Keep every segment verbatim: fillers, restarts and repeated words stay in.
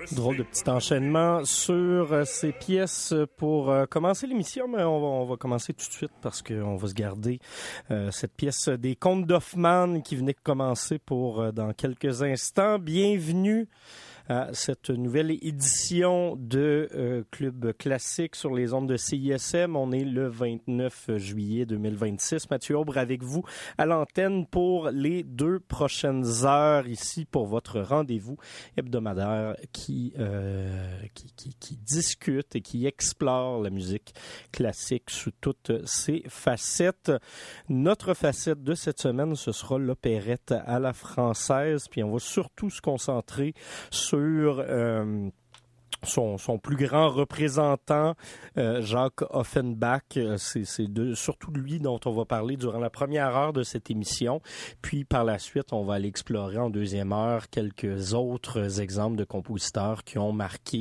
Drôle de petit enchaînement sur euh, ces pièces pour euh, commencer l'émission, mais on va, on va commencer tout de suite parce qu'on va se garder euh, cette pièce des Contes d'Hoffmann qui venait de commencer pour euh, dans quelques instants. Bienvenue à cette nouvelle édition de euh, Club Classique sur les ondes de C I S M. On est le vingt-neuf juillet deux mille vingt-six. Mathieu Aubre avec vous à l'antenne pour les deux prochaines heures ici pour votre rendez-vous hebdomadaire qui, euh, qui, qui, qui discute et qui explore la musique classique sous toutes ses facettes. Notre facette de cette semaine, ce sera l'opérette à la française, puis on va surtout se concentrer sur sur euh, son, son plus grand représentant, euh, Jacques Offenbach. C'est, c'est de, surtout de lui dont on va parler durant la première heure de cette émission. Puis par la suite, on va aller explorer en deuxième heure quelques autres exemples de compositeurs qui ont marqué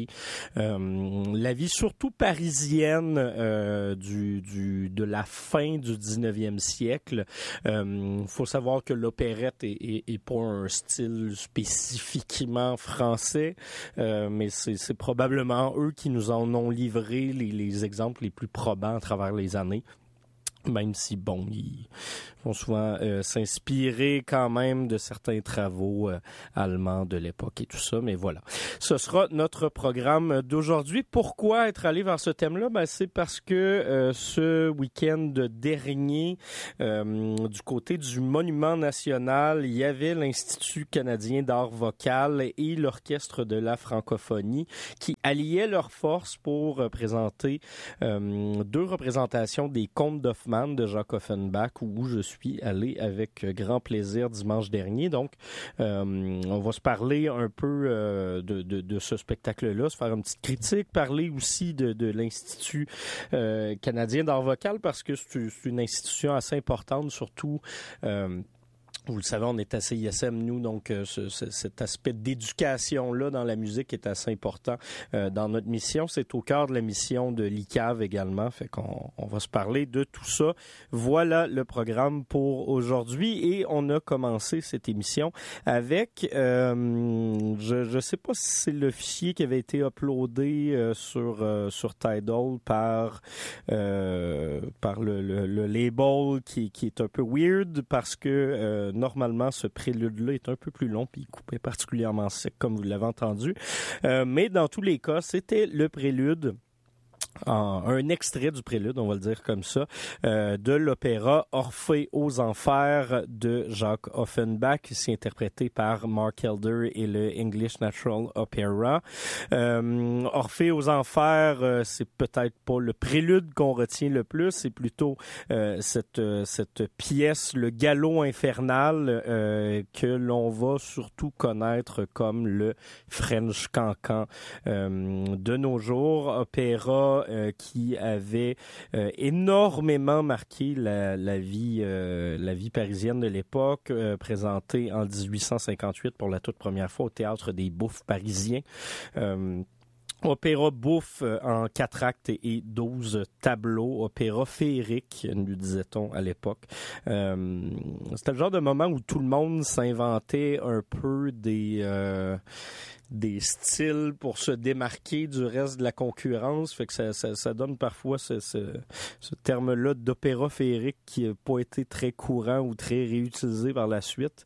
euh, la vie surtout parisienne euh, du, du, de la fin du dix-neuvième siècle. Il euh, faut savoir que l'opérette est, est, est pas un style spécifiquement français, euh, mais c'est, c'est probablement eux qui nous en ont livré les, les exemples les plus probants à travers les années. Même si, bon, ils vont souvent euh, s'inspirer quand même de certains travaux euh, allemands de l'époque et tout ça, mais voilà. Ce sera notre programme d'aujourd'hui. Pourquoi être allé vers ce thème-là? Ben, c'est parce que euh, ce week-end dernier, euh, du côté du Monument National, il y avait l'Institut canadien d'art vocal et l'Orchestre de la francophonie qui alliaient leurs forces pour euh, présenter euh, deux représentations des Contes d'Hoffmann de Jacques Offenbach, où je suis allé avec grand plaisir dimanche dernier. Donc, euh, on va se parler un peu euh, de, de, de ce spectacle-là, se faire une petite critique, parler aussi de, de l'Institut euh, canadien d'art vocal, parce que c'est, c'est une institution assez importante, surtout... Euh, Vous le savez, on est à C I S M, nous, donc euh, ce, ce, cet aspect d'éducation-là dans la musique est assez important euh, dans notre mission. C'est au cœur de la mission de l'I C A V également, fait qu'on on va se parler de tout ça. Voilà le programme pour aujourd'hui et on a commencé cette émission avec, euh, je ne sais pas si c'est le fichier qui avait été uploadé euh, sur, euh, sur Tidal par, euh, par le, le, le label qui, qui est un peu weird parce que euh, normalement, ce prélude-là est un peu plus long, puis il coupait particulièrement sec, comme vous l'avez entendu. Euh, mais dans tous les cas, c'était le prélude. En, un extrait du prélude, on va le dire comme ça, euh, de l'opéra Orphée aux Enfers de Jacques Offenbach, ici interprété par Mark Elder et le English National Opera. Euh, Orphée aux Enfers, euh, c'est peut-être pas le prélude qu'on retient le plus, c'est plutôt euh, cette, euh, cette pièce, le galop infernal, euh, que l'on va surtout connaître comme le French Cancan euh, de nos jours, opéra Euh, qui avait euh, énormément marqué la, la vie euh, la vie parisienne de l'époque, euh, présenté en dix-huit cent cinquante-huit pour la toute première fois au Théâtre des Bouffes parisiens. Euh, Opéra bouffe en quatre actes et douze tableaux, opéra féerique, nous disait-on à l'époque. Euh, c'était le genre de moment où tout le monde s'inventait un peu des euh, des styles pour se démarquer du reste de la concurrence, fait que ça, ça, ça donne parfois ce, ce, ce terme-là d'opéra féerique qui n'a pas été très courant ou très réutilisé par la suite.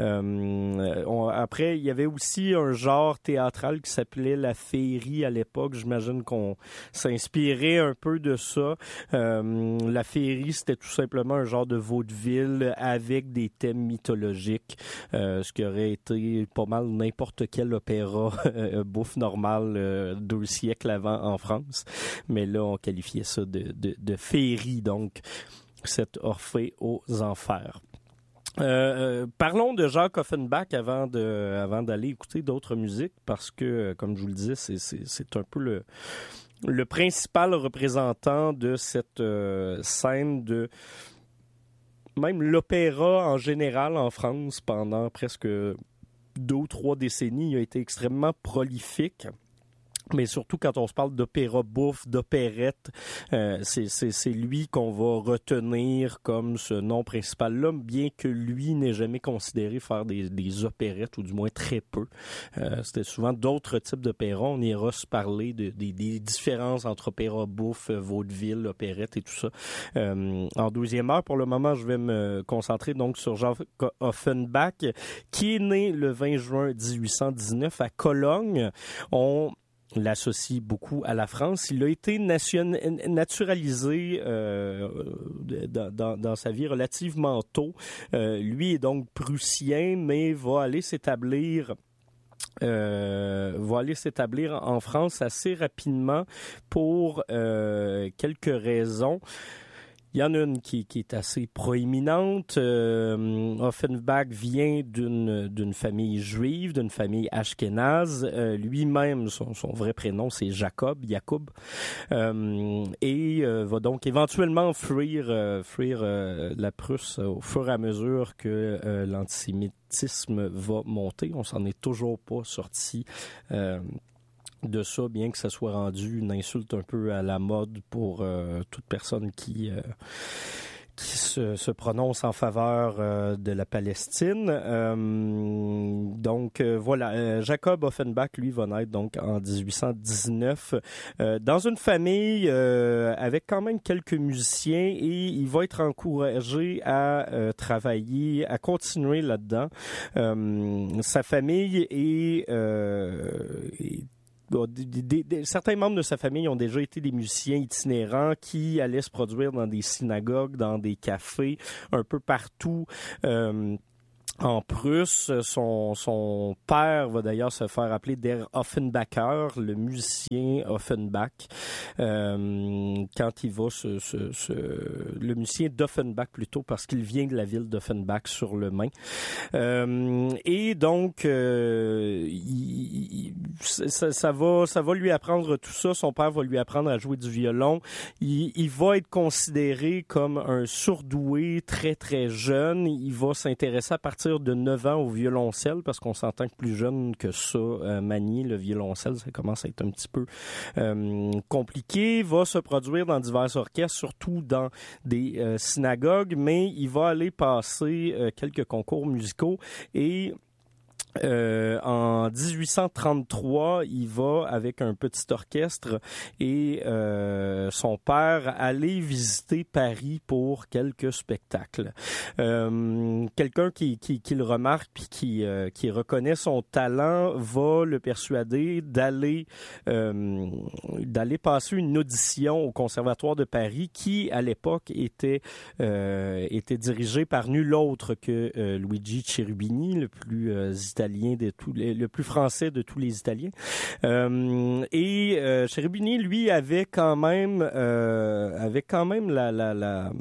Euh, on, après, il y avait aussi un genre théâtral qui s'appelait la féerie à l'époque. J'imagine qu'on s'inspirait un peu de ça. Euh, la féerie, c'était tout simplement un genre de vaudeville avec des thèmes mythologiques, euh, ce qui aurait été pas mal n'importe quel opéra Euh, bouffe normale euh, deux siècles avant en France. Mais là, on qualifiait ça de, de, de féerie, donc cette Orphée aux Enfers. Euh, parlons de Jacques Offenbach avant de, avant d'aller écouter d'autres musiques, parce que, comme je vous le disais, c'est, c'est, c'est un peu le, le principal représentant de cette euh, scène de même l'opéra en général en France pendant presque deux ou trois décennies. Il a été extrêmement prolifique. Mais surtout quand on se parle d'opéra bouffe, d'opérette, euh, c'est, c'est, c'est lui qu'on va retenir comme ce nom principal-là, bien que lui n'ait jamais considéré faire des, des opérettes, ou du moins très peu. Euh, c'était souvent d'autres types d'opéras. On ira se parler de, de, des différences entre opéra bouffe, vaudeville, opérette et tout ça. Euh, en deuxième heure, pour le moment, je vais me concentrer donc sur Jacques Offenbach, qui est né le vingt juin dix-huit cent dix-neuf à Cologne. On l'associe beaucoup à la France. Il a été nation... naturalisé euh, dans, dans, dans sa vie relativement tôt. Euh, lui est donc prussien, mais va aller s'établir Euh, va aller s'établir en France assez rapidement pour euh, quelques raisons. Il y en a une qui, qui est assez proéminente. Euh, Offenbach vient d'une, d'une famille juive, d'une famille ashkénaze. Euh, lui-même, son, son vrai prénom, c'est Jacob, Jacob. Euh, et euh, va donc éventuellement fuir, euh, fuir euh, la Prusse au fur et à mesure que euh, l'antisémitisme va monter. On s'en est toujours pas sorti. Euh, de ça, bien que ça soit rendu une insulte un peu à la mode pour euh, toute personne qui euh, qui se, se prononce en faveur euh, de la Palestine. Euh, donc euh, voilà, euh, Jacob Offenbach, lui, va naître donc en dix-huit cent dix-neuf euh, dans une famille euh, avec quand même quelques musiciens, et il va être encouragé à euh, travailler, à continuer là-dedans. Euh, sa famille est, euh, est Bon, des, des, des, certains membres de sa famille ont déjà été des musiciens itinérants qui allaient se produire dans des synagogues, dans des cafés, un peu partout. Euh, En Prusse, son, son père va d'ailleurs se faire appeler Der Offenbacher, le musicien Offenbach, euh, quand il va se, se, se... le musicien d'Offenbach plutôt, parce qu'il vient de la ville d'Offenbach sur le Main. Euh, et donc, euh, il, ça, ça, va, ça va lui apprendre tout ça. Son père va lui apprendre à jouer du violon. Il, il va être considéré comme un surdoué très, très jeune. Il va s'intéresser à partir de neuf ans au violoncelle, parce qu'on s'entend que plus jeune que ça, euh, manier le violoncelle, ça commence à être un petit peu euh, compliqué. Va se produire dans divers orchestres, surtout dans des euh, synagogues, mais il va aller passer euh, quelques concours musicaux, et Euh, en dix-huit cent trente-trois, il va avec un petit orchestre et euh, son père aller visiter Paris pour quelques spectacles. Euh, quelqu'un qui, qui, qui le remarque puis qui, euh, qui reconnaît son talent va le persuader d'aller euh, d'aller passer une audition au Conservatoire de Paris, qui à l'époque était euh, était dirigé par nul autre que euh, Luigi Cherubini, le plus euh, italien de tous les, le plus français de tous les Italiens. Euh, et euh, Cherubini, lui, avait quand même, euh, avait quand même la, la, la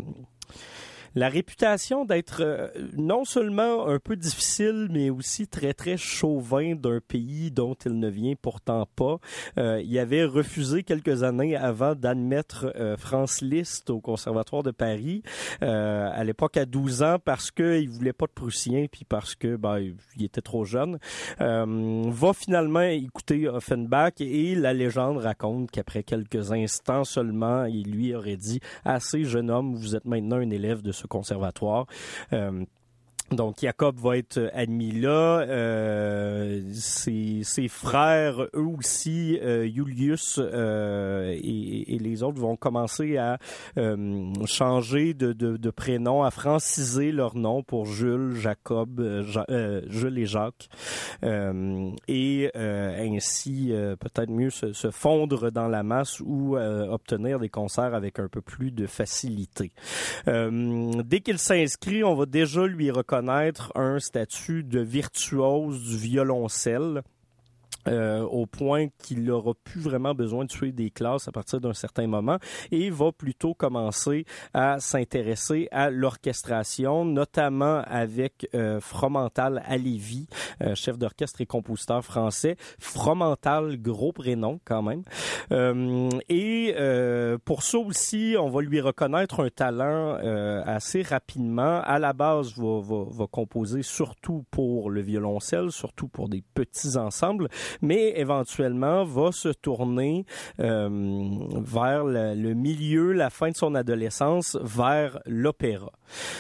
la réputation d'être euh, non seulement un peu difficile, mais aussi très, très chauvin d'un pays dont il ne vient pourtant pas. Euh, il avait refusé quelques années avant d'admettre euh, Franz Liszt au Conservatoire de Paris, euh, à l'époque à douze ans, parce qu'il voulait pas de Prussien, puis parce que ben, il était trop jeune. Euh, va finalement écouter Offenbach, et la légende raconte qu'après quelques instants seulement, il lui aurait dit « Assez, jeune homme, vous êtes maintenant un élève de ce conservatoire. Euh, Donc, Jacob va être admis là. Euh, ses, ses frères, eux aussi, euh, Julius euh, et, et les autres vont commencer à euh, changer de, de, de prénom, à franciser leur nom pour Jules, Jacob, euh, Ja- euh, Jules et Jacques. Euh, et euh, ainsi, euh, peut-être mieux se, se fondre dans la masse ou euh, obtenir des concerts avec un peu plus de facilité. Euh, dès qu'il s'inscrit, on va déjà lui reconnaître un statut de virtuose du violoncelle. Euh, au point qu'il n'aura plus vraiment besoin de suivre des classes à partir d'un certain moment, et va plutôt commencer à s'intéresser à l'orchestration, notamment avec euh, Fromental à Lévis, euh, chef d'orchestre et compositeur français. Fromental, gros prénom quand même. Euh, et euh, pour ça aussi, on va lui reconnaître un talent euh, assez rapidement. À la base, va, va, va composer surtout pour le violoncelle, surtout pour des petits ensembles, mais éventuellement va se tourner euh, vers le, le milieu, la fin de son adolescence, vers l'opéra.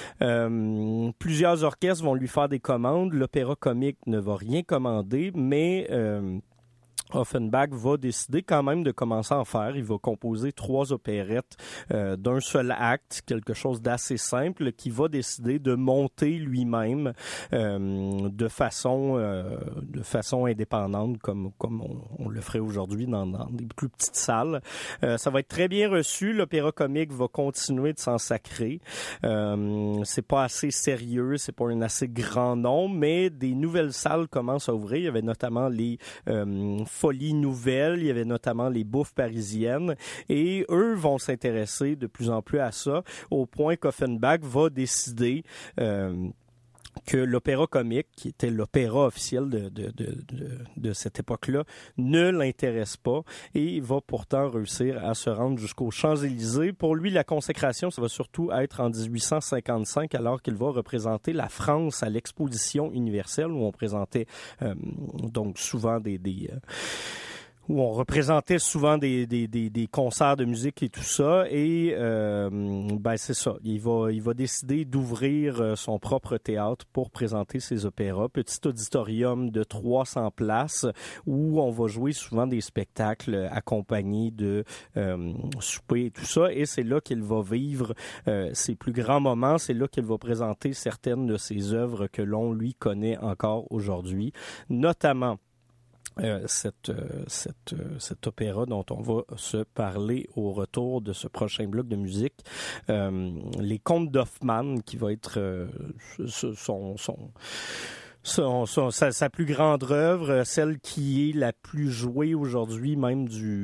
Euh, plusieurs orchestres vont lui faire des commandes. L'opéra comique ne va rien commander, mais euh, Offenbach va décider quand même de commencer à en faire. Il va composer trois opérettes euh, d'un seul acte, quelque chose d'assez simple, qui va décider de monter lui-même euh, de façon euh, de façon indépendante, comme comme on, on le ferait aujourd'hui dans, dans des plus petites salles. Euh, ça va être très bien reçu. L'opéra comique va continuer de s'en sacrer. Euh, c'est pas assez sérieux, c'est pas un assez grand nombre, mais des nouvelles salles commencent à ouvrir. Il y avait notamment les euh, Folies Nouvelles, il y avait notamment les Bouffes parisiennes, et eux vont s'intéresser de plus en plus à ça, au point qu'Offenbach va décider euh, que l'opéra comique, qui était l'opéra officiel de, de, de, de, de cette époque-là, ne l'intéresse pas et il va pourtant réussir à se rendre jusqu'aux Champs-Élysées. Pour lui, la consécration, ça va surtout être en dix-huit cent cinquante-cinq, alors qu'il va représenter la France à l'exposition universelle, où on présentait euh, donc souvent des... des euh, où on représentait souvent des, des, des, des concerts de musique et tout ça. Et euh, ben c'est ça. Il va, il va décider d'ouvrir son propre théâtre pour présenter ses opéras. Petit auditorium de trois cents places où on va jouer souvent des spectacles accompagnés de euh, souper et tout ça. Et c'est là qu'il va vivre euh, ses plus grands moments. C'est là qu'il va présenter certaines de ses œuvres que l'on lui connaît encore aujourd'hui, notamment Euh, cette, euh, cette, euh, cet opéra dont on va se parler au retour de ce prochain bloc de musique, euh, Les Contes d'Hoffmann, qui va être euh, son, son, son, son, sa, sa plus grande œuvre, celle qui est la plus jouée aujourd'hui, même du